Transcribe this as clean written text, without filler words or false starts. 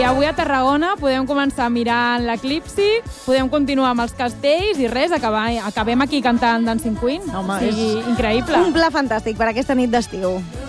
avui a Tarragona podem començar mirant l'eclipsi, podem continuar amb els castells i res, acabem aquí cantant Dancing Queen. Home, o sigui, increïble. Un pla fantàstic per aquesta nit d'estiu.